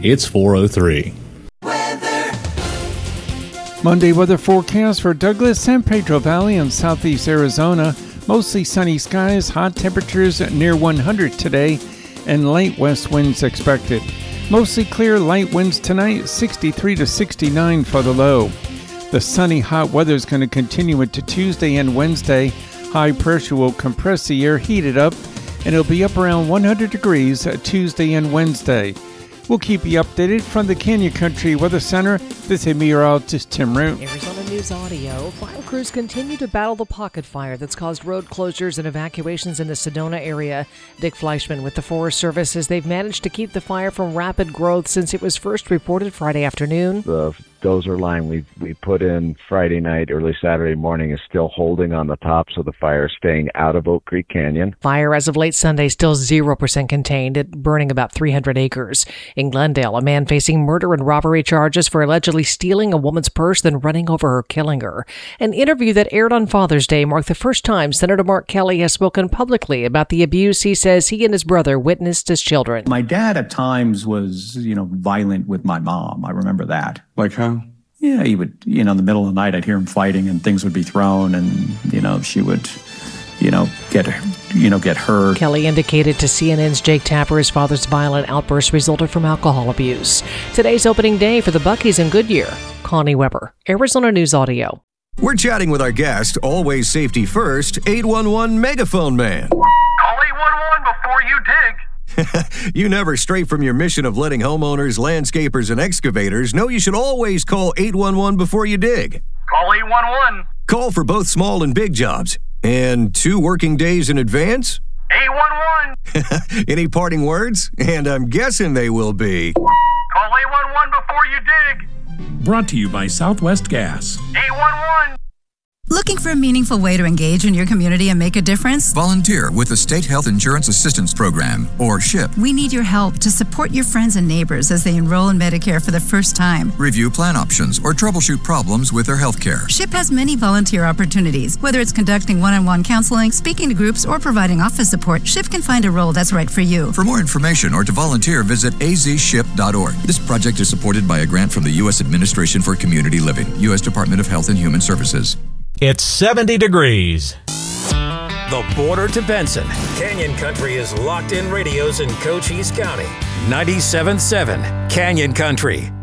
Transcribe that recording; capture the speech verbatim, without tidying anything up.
It's four oh three. Monday weather forecast for Douglas, San Pedro Valley, and southeast Arizona. Mostly sunny skies, hot temperatures near one hundred today, and light west winds expected. Mostly clear, light winds tonight, sixty-three to sixty-nine for the low. The sunny, hot weather is going to continue into Tuesday and Wednesday. High pressure will compress the air, heat it up, and it'll be up around one hundred degrees Tuesday and Wednesday. We'll keep you updated from the Canyon Country Weather Center. This is meteorologist Tim Root. Arizona News Audio. Fire crews continue to battle the pocket fire that's caused road closures and evacuations in the Sedona area. Dick Fleischman with the Forest Service says they've managed to keep the fire from rapid growth since it was first reported Friday afternoon. The dozer line we we put in Friday night, early Saturday morning is still holding on the top, so the fire is staying out of Oak Creek Canyon. Fire as of late Sunday still zero percent contained, at burning about three hundred acres. In Glendale, a man facing murder and robbery charges for allegedly stealing a woman's purse, then running over her, killing her. An interview that aired on Father's Day marked the first time Senator Mark Kelly has spoken publicly about the abuse he says he and his brother witnessed as children. My dad at times was, you know, violent with my mom. I remember that. Like how? Yeah, he would, you know, in the middle of the night, I'd hear him fighting and things would be thrown and, you know, she would, you know, get, you know, get hurt. Kelly indicated to C N N's Jake Tapper his father's violent outburst resulted from alcohol abuse. Today's opening day for the Buc-ee's in Goodyear. Connie Weber, Arizona News Audio. We're chatting with our guest, always safety first, eight one one Megaphone Man. Call eight one one before you dig. You never stray from your mission of letting homeowners, landscapers, and excavators know you should always call eight one one before you dig. Call eight one one. Call for both small and big jobs. And two working days in advance? eight one one. Any parting words? And I'm guessing they will be... Call eight one one before you dig. Brought to you by Southwest Gas. eight one one. Looking for a meaningful way to engage in your community and make a difference? Volunteer with the State Health Insurance Assistance Program, or SHIP. We need your help to support your friends and neighbors as they enroll in Medicare for the first time. Review plan options or troubleshoot problems with their health care. SHIP has many volunteer opportunities. Whether it's conducting one-on-one counseling, speaking to groups, or providing office support, SHIP can find a role that's right for you. For more information or to volunteer, visit a z ship dot org. This project is supported by a grant from the U S Administration for Community Living, U S Department of Health and Human Services. It's seventy degrees. The border to Benson. Canyon Country is locked in radios in Cochise County. ninety-seven point seven Canyon Country.